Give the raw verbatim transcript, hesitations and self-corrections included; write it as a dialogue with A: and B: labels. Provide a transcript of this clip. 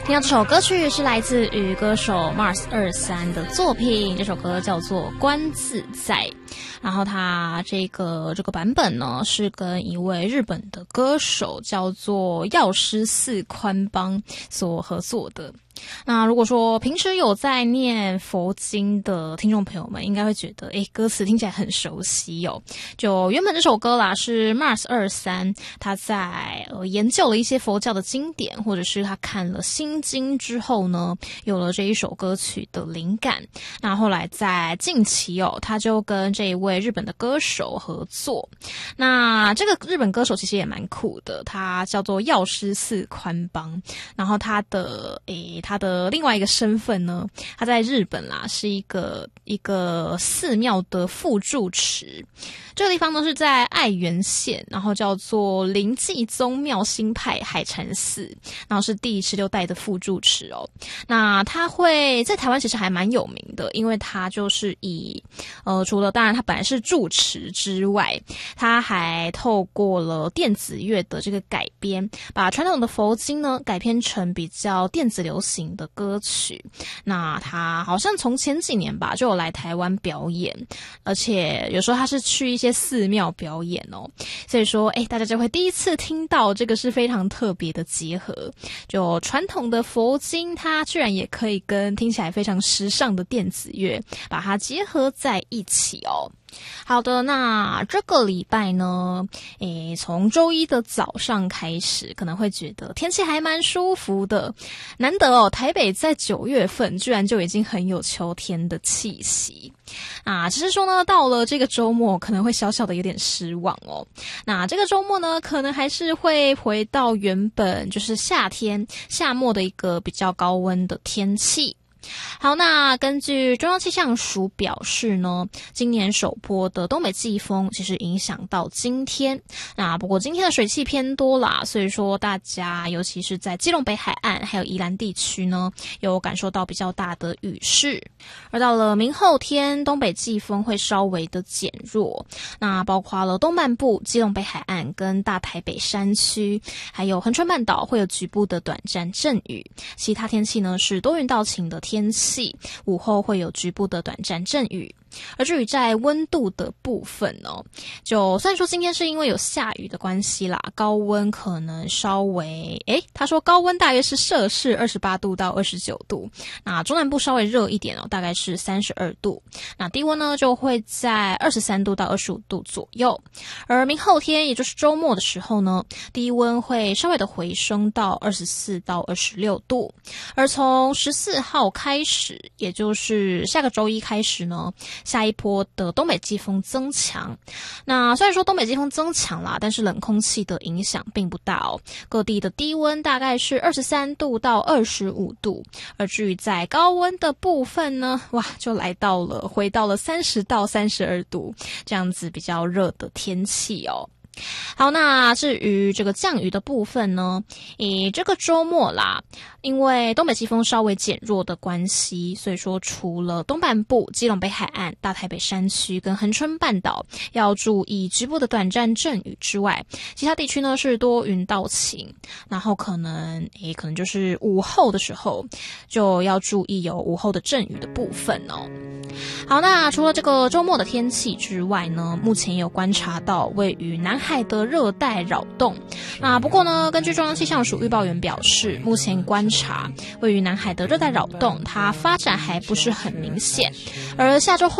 A: 听到这首歌曲是来自于歌手 Mars 二三的作品，这首歌叫做《观自在》。然后他这个这个版本呢，是跟一位日本的歌手叫做药师寺宽邦所合作的。那如果说平时有在念佛经的听众朋友们，应该会觉得，诶，歌词听起来很熟悉哦。就原本这首歌啦，是 Mars 二三他在呃研究了一些佛教的经典，或者是他看了心经之后呢，有了这一首歌曲的灵感。那后来在近期哦，他就跟这一位日本的歌手合作。那这个日本歌手其实也蛮酷的，他叫做药师寺宽邦，然后他的诶。他的另外一个身份呢，他在日本啦是一个一个寺庙的副住持。这个地方呢是在爱媛县，然后叫做灵济宗庙新派海禅寺，然后是第十六代的副住持哦。那他会在台湾其实还蛮有名的，因为他就是以呃除了当然他本来是住持之外，他还透过了电子乐的这个改编，把传统的佛经呢改编成比较电子流行的歌曲。那他好像从前几年吧就有来台湾表演，而且有时候他是去一些寺庙表演哦，所以说诶大家就会第一次听到这个是非常特别的结合，就传统的佛经它居然也可以跟听起来非常时尚的电子乐把它结合在一起哦。好的，那这个礼拜呢，诶，从周一的早上开始，可能会觉得天气还蛮舒服的。难得哦，台北在九月份居然就已经很有秋天的气息啊！只是说呢，到了这个周末，可能会小小的有点失望哦。那这个周末呢，可能还是会回到原本就是夏天夏末的一个比较高温的天气。好，那根据中央气象署表示呢，今年首波的东北季风其实影响到今天，那不过今天的水汽偏多啦，所以说大家尤其是在基隆北海岸还有宜兰地区呢，有感受到比较大的雨势。而到了明后天，东北季风会稍微的减弱，那包括了东半部、基隆北海岸跟大台北山区，还有恒春半岛会有局部的短暂阵雨，其他天气呢是多云到晴的天气，午后会有局部的短暂阵雨。而至于在温度的部分哦，就虽然说今天是因为有下雨的关系啦，高温可能稍微诶他说高温大约是摄氏二十八度到二十九度，那中南部稍微热一点哦，大概是三十二度，那低温呢就会在二十三度到二十五度左右。而明后天也就是周末的时候呢，低温会稍微的回升到二十四到二十六度。而从十四号开始，也就是下个周一开始呢，下一波的东北季风增强。那虽然说东北季风增强啦，但是冷空气的影响并不大哦。各地的低温大概是二十三度到二十五度，而至于在高温的部分呢，哇，就来到了回到了三十到三十二度，这样子比较热的天气哦。好，那至于这个降雨的部分呢，以这个周末啦，因为东北季风稍微减弱的关系，所以说除了东半部、基隆北海岸、大台北山区跟恒春半岛要注意局部的短暂阵雨之外，其他地区呢是多云到晴，然后可能诶可能就是午后的时候就要注意有午后的阵雨的部分哦。好，那除了这个周末的天气之外呢，目前也有观察到位于南海的热带扰动。那不过呢，根据中央气象署预报员表示，目前观察位于南海的热带扰动，它发展还不是很明显，而下周后